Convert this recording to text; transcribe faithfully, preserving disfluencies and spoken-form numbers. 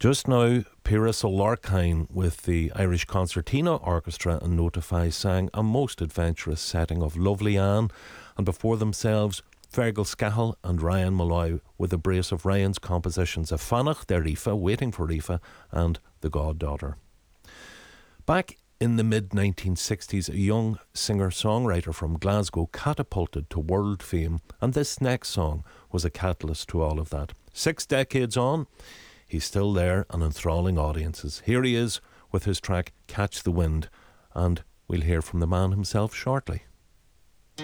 Just now, Pyrrhus O'Larkine with the Irish Concertina Orchestra and Notify sang a most adventurous setting of Lovely Anne, and before themselves, Fergal Scahill and Ryan Malloy with a brace of Ryan's compositions of Fannach, Der Rifa, Waiting for Rifa, and The Goddaughter. Back in the mid nineteen sixties, a young singer-songwriter from Glasgow catapulted to world fame, and this next song was a catalyst to all of that. Six decades on, he's still there and enthralling audiences. Here he is with his track Catch the Wind, and we'll hear from the man himself shortly.